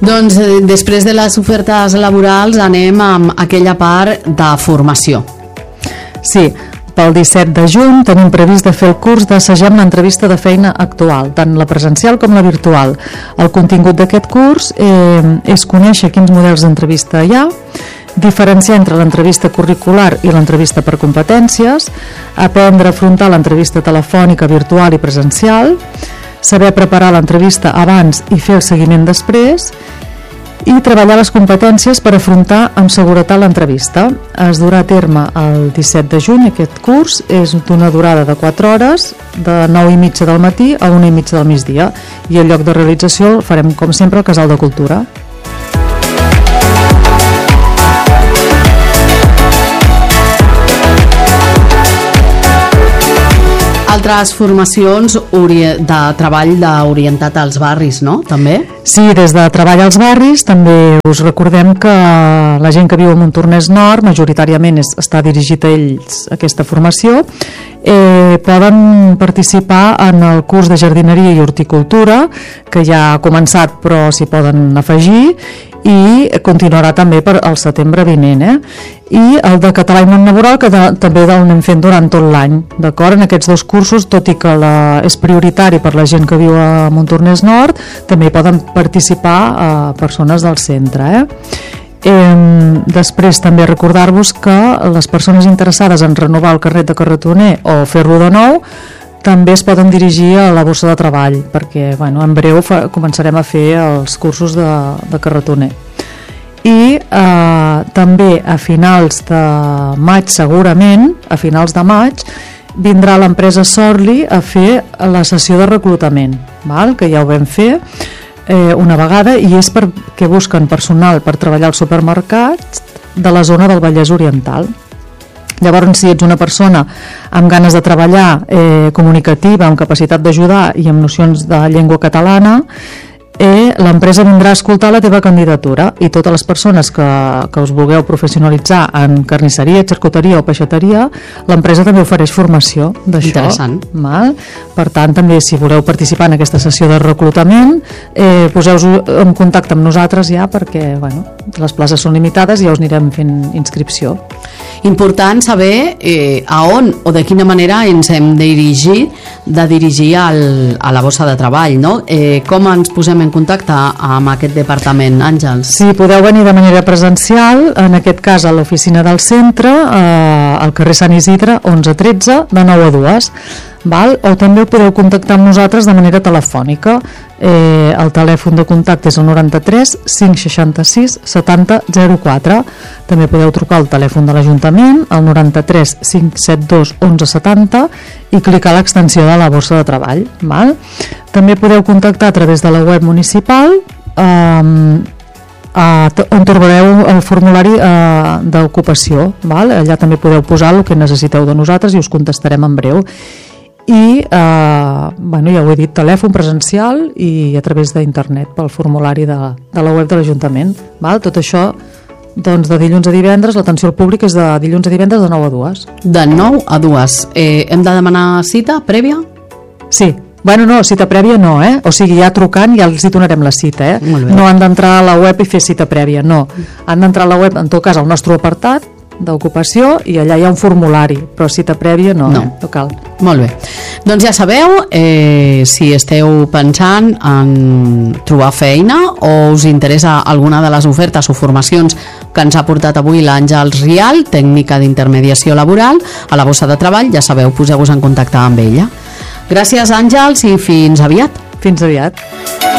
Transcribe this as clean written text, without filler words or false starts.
Doncs després de les ofertes laborals anem amb aquella part de formació. Sí, pel 17 de juny tenim previst de fer el curs d'Assagem l'entrevista de feina actual, tant la presencial com la virtual. El contingut d'aquest curs és conèixer quins models d'entrevista hi ha, diferenciar entre l'entrevista curricular i l'entrevista per competències, aprendre a afrontar l'entrevista telefònica, virtual i presencial, saber preparar l'entrevista abans i fer el seguiment després i treballar les competències per afrontar amb seguretat l'entrevista. Es durà a terme el 17 de juny aquest curs, és d'una durada de 4 hores, de 9:30 del matí a 1:30 del migdia, i el lloc de realització el farem com sempre al Casal de Cultura. Altres formacions de treball orientat als barris, no? També? Sí, des de Treball als Barris també us recordem que la gent que viu a Montornès Nord majoritàriament està dirigit a ells aquesta formació. Poden participar en el curs de jardineria i horticultura, que ja ha començat però s'hi poden afegir, i continuarà també per al setembre vinent, i el de català i món laboral, que també l'anem fent durant tot l'any, d'acord? En aquests dos cursos, tot i que és prioritari per la gent que viu a Montornès Nord, també hi poden participar persones del centre. Després també recordar-vos que les persones interessades en renovar el carnet de carretoner o fer-lo de nou també es poden dirigir a la borsa de treball, perquè en breu començarem a fer els cursos de carretoner. I també a finals de maig, segurament a finals de maig, vindrà l'empresa Sorli a fer la sessió de reclutament, que ja ho vam fer una vegada, i és perquè busquen personal per treballar als supermercats de la zona del Vallès Oriental. Llavors, si ets una persona amb ganes de treballar, comunicativa, amb capacitat d'ajudar i amb nocions de llengua catalana, l'empresa vindrà a escoltar la teva candidatura, i totes les persones que us vulgueu professionalitzar en carnisseria, xarcuteria o peixateria, l'empresa també ofereix formació d'això. Interessant. Per tant, també si voleu participar en aquesta sessió de reclutament, poseu-vos en contacte amb nosaltres ja, perquè les places són limitades i ja us anirem fent inscripció. Important saber a on o de quina manera ens hem de dirigir a la borsa de treball, no? Com ens posem en contacte amb aquest departament, Àngels? Sí, podeu venir de manera presencial, en aquest cas a l'oficina del centre, al carrer Sant Isidre 1113, de 9 a 2, o també podeu contactar amb nosaltres de manera telefònica. El telèfon de contacte és el 93 566 70 04. També podeu trucar al telèfon de l'Ajuntament, al 93 572 11 70, i clicar a l'extensió de la borsa de treball. També podeu contactar a través de la web municipal, on trobareu el formulari d'ocupació. Allà també podeu posar el que necessiteu de nosaltres i us contestarem en breu. I ja ho he dit, telèfon presencial i a través d'internet pel formulari de la web de l'Ajuntament. Tot això de dilluns a divendres. L'atenció al públic és de dilluns a divendres de 9 a 2. De 9 a 2. Hem de demanar cita prèvia? Sí. No, cita prèvia no, o sigui, ja trucant ja els hi donarem la cita, no han d'entrar a la web i fer cita prèvia, no, han d'entrar a la web, en tot cas al nostre apartat d'ocupació, i allà hi ha un formulari, però cita prèvia no cal. Molt bé, doncs ja sabeu, si esteu pensant en trobar feina o us interessa alguna de les ofertes o formacions que ens ha portat avui l'Àngels Rial, tècnica d'intermediació laboral a la borsa de treball, ja sabeu, poseu-vos en contacte amb ella. Gràcies, Àngels, i fins aviat. Fins aviat.